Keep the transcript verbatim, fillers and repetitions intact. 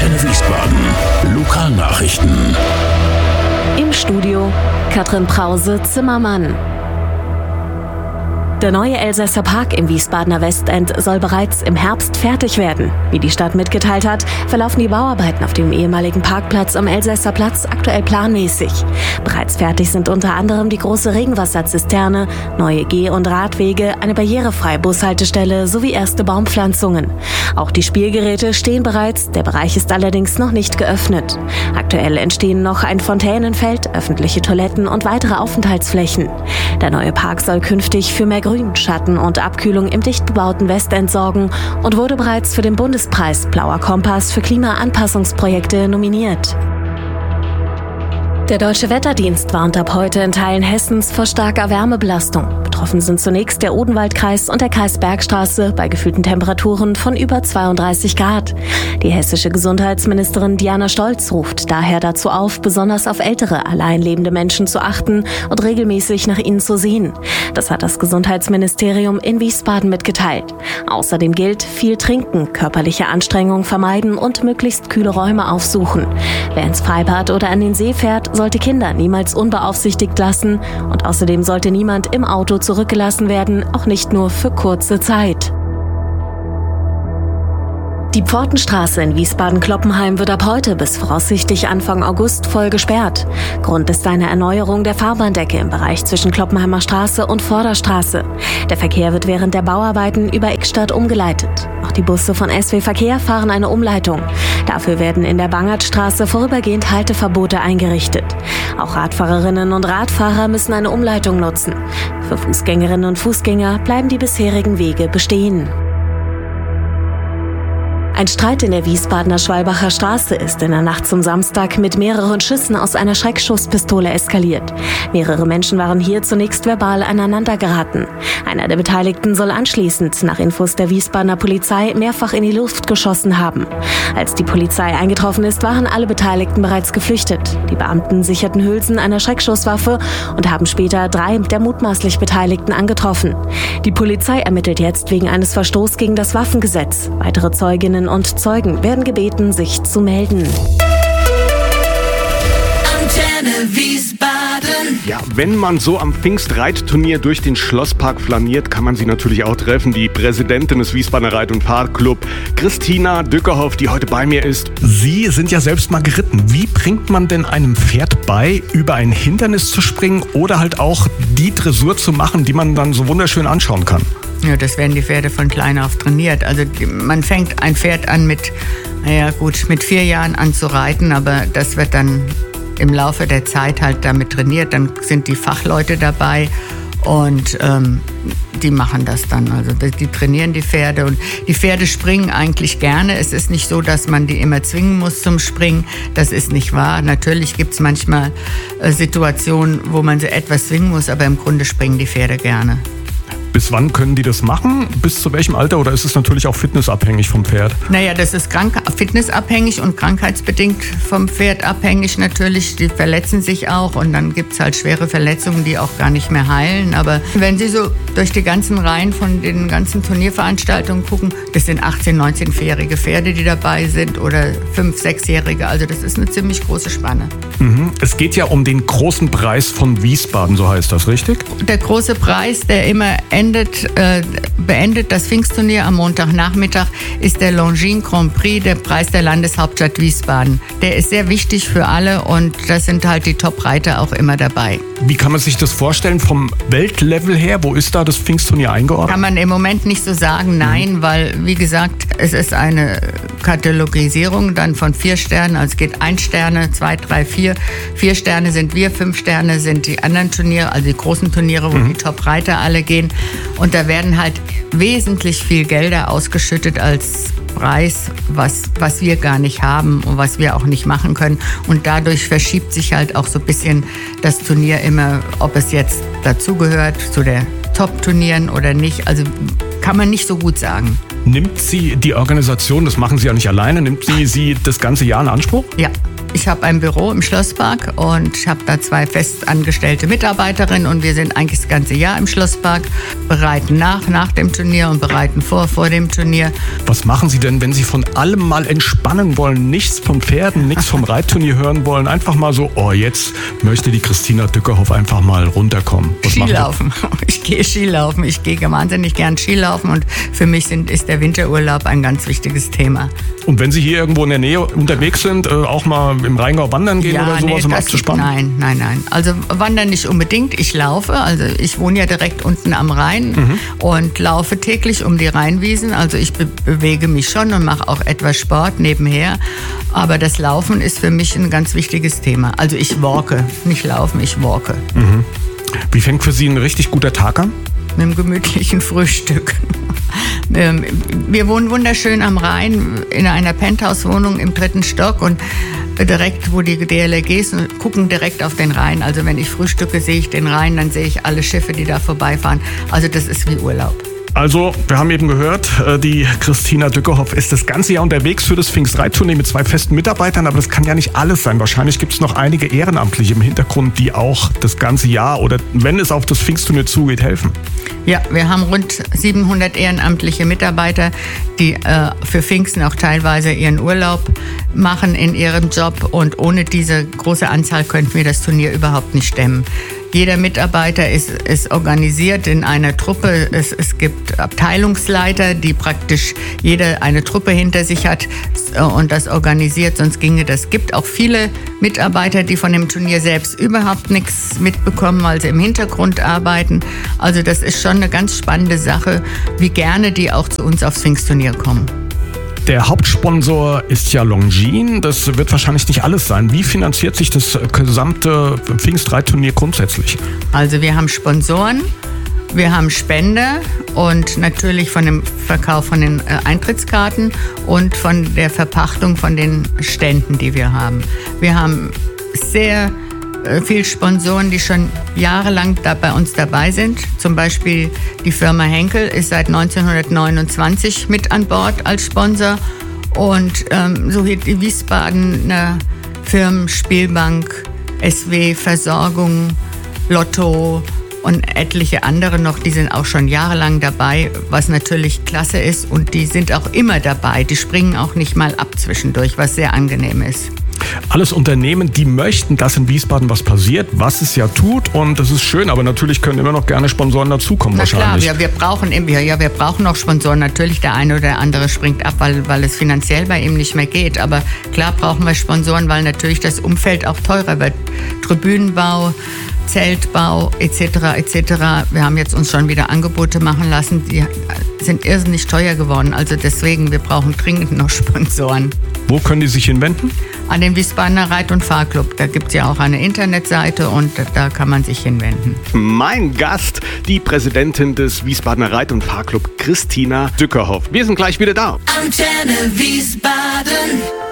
Antenne Wiesbaden. Lokalnachrichten. Im Studio Katrin Brause-Zimmermann. Der neue Elsässer Park im Wiesbadener Westend soll bereits im Herbst fertig werden. Wie die Stadt mitgeteilt hat, verlaufen die Bauarbeiten auf dem ehemaligen Parkplatz am Elsässer Platz aktuell planmäßig. Bereits fertig sind unter anderem die große Regenwasserzisterne, neue Geh- und Radwege, eine barrierefreie Bushaltestelle sowie erste Baumpflanzungen. Auch die Spielgeräte stehen bereits, der Bereich ist allerdings noch nicht geöffnet. Aktuell entstehen noch ein Fontänenfeld, öffentliche Toiletten und weitere Aufenthaltsflächen. Der neue Park soll künftig für mehr Grün, Schatten und Abkühlung im dicht bebauten Westend sorgen und wurde bereits für den Bundespreis Blauer Kompass für Klimaanpassungsprojekte nominiert. Der Deutsche Wetterdienst warnt ab heute in Teilen Hessens vor starker Wärmebelastung. Betroffen sind zunächst der Odenwaldkreis und der Kreis Bergstraße bei gefühlten Temperaturen von über zweiunddreißig Grad. Die hessische Gesundheitsministerin Diana Stolz ruft daher dazu auf, besonders auf ältere, allein lebende Menschen zu achten und regelmäßig nach ihnen zu sehen. Das hat das Gesundheitsministerium in Wiesbaden mitgeteilt. Außerdem gilt, viel trinken, körperliche Anstrengung vermeiden und möglichst kühle Räume aufsuchen. Wer ins Freibad oder an den See fährt, sollte Kinder niemals unbeaufsichtigt lassen und außerdem sollte niemand im Auto zurückgelassen werden, auch nicht nur für kurze Zeit. Die Pfortenstraße in Wiesbaden-Kloppenheim wird ab heute bis voraussichtlich Anfang August voll gesperrt. Grund ist eine Erneuerung der Fahrbahndecke im Bereich zwischen Kloppenheimer Straße und Vorderstraße. Der Verkehr wird während der Bauarbeiten über Eckstadt umgeleitet. Auch die Busse von S W Verkehr fahren eine Umleitung. Dafür werden in der Bangertstraße vorübergehend Halteverbote eingerichtet. Auch Radfahrerinnen und Radfahrer müssen eine Umleitung nutzen. Für Fußgängerinnen und Fußgänger bleiben die bisherigen Wege bestehen. Ein Streit in der Wiesbadener Schwalbacher Straße ist in der Nacht zum Samstag mit mehreren Schüssen aus einer Schreckschusspistole eskaliert. Mehrere Menschen waren hier zunächst verbal aneinander geraten. Einer der Beteiligten soll anschließend, nach Infos der Wiesbadener Polizei, mehrfach in die Luft geschossen haben. Als die Polizei eingetroffen ist, waren alle Beteiligten bereits geflüchtet. Die Beamten sicherten Hülsen einer Schreckschusswaffe und haben später drei der mutmaßlich Beteiligten angetroffen. Die Polizei ermittelt jetzt wegen eines Verstoßes gegen das Waffengesetz. Weitere Zeuginnen und Zeugen werden gebeten, sich zu melden. Antenne Wiesbaden. Ja, wenn man so am Pfingstreitturnier durch den Schlosspark flaniert, kann man sie natürlich auch treffen. Die Präsidentin des Wiesbadener Reit- und Fahrtclub, Christina Dückerhoff, die heute bei mir ist. Sie sind ja selbst mal geritten. Wie bringt man denn einem Pferd bei, über ein Hindernis zu springen oder halt auch die Dressur zu machen, die man dann so wunderschön anschauen kann? Ja, das werden die Pferde von klein auf trainiert. Also die, man fängt ein Pferd an mit, naja gut, mit vier Jahren an zu reiten, aber das wird dann im Laufe der Zeit halt damit trainiert. Dann sind die Fachleute dabei und ähm, die machen das dann. Also die trainieren die Pferde und die Pferde springen eigentlich gerne. Es ist nicht so, dass man die immer zwingen muss zum Springen. Das ist nicht wahr. Natürlich gibt es manchmal äh, Situationen, wo man sie etwas zwingen muss, aber im Grunde springen die Pferde gerne. Bis wann können die das machen? Bis zu welchem Alter? Oder ist es natürlich auch fitnessabhängig vom Pferd? Naja, das ist krank- fitnessabhängig und krankheitsbedingt vom Pferd abhängig natürlich. Die verletzen sich auch und dann gibt es halt schwere Verletzungen, die auch gar nicht mehr heilen. Aber wenn Sie so durch die ganzen Reihen von den ganzen Turnierveranstaltungen gucken, das sind achtzehn-, neunzehnjährige Pferde, die dabei sind oder fünf-, sechsjährige. Also das ist eine ziemlich große Spanne. Mhm. Es geht ja um den großen Preis von Wiesbaden, so heißt das, richtig? Der große Preis, der immer endet, äh, beendet das Pfingstturnier am Montagnachmittag, ist der Longines Grand Prix, der Preis der Landeshauptstadt Wiesbaden. Der ist sehr wichtig für alle und da sind halt die Top-Reiter auch immer dabei. Wie kann man sich das vorstellen vom Weltlevel her? Wo ist da das Pfingstturnier eingeordnet? Kann man im Moment nicht so sagen, nein, mhm. weil, wie gesagt, es ist eine Katalogisierung dann von vier Sternen. Also es geht ein Sterne, zwei, drei, vier. Vier Sterne sind wir, fünf Sterne sind die anderen Turniere, also die großen Turniere, wo mhm. die Top-Reiter alle gehen. Und da werden halt wesentlich viel Gelder ausgeschüttet als Preis, was, was wir gar nicht haben und was wir auch nicht machen können. Und dadurch verschiebt sich halt auch so ein bisschen das Turnier immer, ob es jetzt dazugehört, zu der Top-Turnieren oder nicht. Also kann man nicht so gut sagen. Nimmt sie die Organisation, das machen Sie ja nicht alleine, nimmt sie sie das ganze Jahr in Anspruch? Ja. Ich habe ein Büro im Schlosspark und ich habe da zwei festangestellte Mitarbeiterinnen und wir sind eigentlich das ganze Jahr im Schlosspark, bereiten nach, nach dem Turnier und bereiten vor, vor dem Turnier. Was machen Sie denn, wenn Sie von allem mal entspannen wollen, nichts vom Pferden, nichts vom Reitturnier hören wollen, einfach mal so, oh, jetzt möchte die Christina Dückerhoff einfach mal runterkommen. Was Skilaufen. Ich gehe Skilaufen. Ich gehe wahnsinnig gern Skilaufen und für mich sind, ist der Winterurlaub ein ganz wichtiges Thema. Und wenn Sie hier irgendwo in der Nähe unterwegs sind, äh, auch mal im Rheingau wandern gehen ja, oder sowas, nee, um das, abzuspannen? Nein, nein, nein. Also wandern nicht unbedingt. Ich laufe. Also ich wohne ja direkt unten am Rhein mhm. und laufe täglich um die Rheinwiesen. Also ich be- bewege mich schon und mache auch etwas Sport nebenher. Aber das Laufen ist für mich ein ganz wichtiges Thema. Also ich walke, nicht laufen, ich walke. Mhm. Wie fängt für Sie ein richtig guter Tag an? Mit einem gemütlichen Frühstück. Wir wohnen wunderschön am Rhein in einer Penthouse-Wohnung im dritten Stock und direkt, wo die D L R Gs sind, gucken direkt auf den Rhein. Also wenn ich frühstücke, sehe ich den Rhein, dann sehe ich alle Schiffe, die da vorbeifahren. Also das ist wie Urlaub. Also, wir haben eben gehört, die Christina Dückerhoff ist das ganze Jahr unterwegs für das Pfingstreitturnier mit zwei festen Mitarbeitern, aber das kann ja nicht alles sein. Wahrscheinlich gibt es noch einige Ehrenamtliche im Hintergrund, die auch das ganze Jahr oder wenn es auf das Pfingstturnier zugeht, helfen. Ja, wir haben rund siebenhundert ehrenamtliche Mitarbeiter, die äh, für Pfingsten auch teilweise ihren Urlaub machen in ihrem Job und ohne diese große Anzahl könnten wir das Turnier überhaupt nicht stemmen. Jeder Mitarbeiter ist, ist organisiert in einer Truppe. Es, es gibt Abteilungsleiter, die praktisch jeder eine Truppe hinter sich hat und das organisiert, sonst ginge das. Es gibt auch viele Mitarbeiter, die von dem Turnier selbst überhaupt nichts mitbekommen, weil sie im Hintergrund arbeiten. Also das ist schon eine ganz spannende Sache, wie gerne die auch zu uns aufs Pfingstturnier kommen. Der Hauptsponsor ist ja Longines. Das wird wahrscheinlich nicht alles sein. Wie finanziert sich das gesamte Pfingstreitturnier grundsätzlich? Also wir haben Sponsoren, wir haben Spender und natürlich von dem Verkauf von den Eintrittskarten und von der Verpachtung von den Ständen, die wir haben. Wir haben sehr viele Sponsoren, die schon jahrelang da bei uns dabei sind. Zum Beispiel die Firma Henkel ist seit neunzehnhundertneunundzwanzig mit an Bord als Sponsor. Und ähm, so hier die Wiesbadener Firmen, Spielbank, S W, Versorgung, Lotto und etliche andere noch, die sind auch schon jahrelang dabei, was natürlich klasse ist. Und die sind auch immer dabei. Die springen auch nicht mal ab zwischendurch, was sehr angenehm ist. Alles Unternehmen, die möchten, dass in Wiesbaden was passiert, was es ja tut und das ist schön, aber natürlich können immer noch gerne Sponsoren dazukommen. Na wahrscheinlich. klar, wir, wir brauchen ja, wir brauchen noch Sponsoren. Natürlich der eine oder der andere springt ab, weil, weil es finanziell bei ihm nicht mehr geht, aber klar brauchen wir Sponsoren, weil natürlich das Umfeld auch teurer wird. Tribünenbau, Zeltbau et cetera et cetera. Wir haben jetzt uns schon wieder Angebote machen lassen, die sind irrsinnig teuer geworden. Also deswegen, wir brauchen dringend noch Sponsoren. Wo können die sich hinwenden? An den Wiesbadener Reit- und Fahrclub. Da gibt es ja auch eine Internetseite und da kann man sich hinwenden. Mein Gast, die Präsidentin des Wiesbadener Reit- und Fahrclub, Christina Dückerhoff. Wir sind gleich wieder da. Antenne Wiesbaden.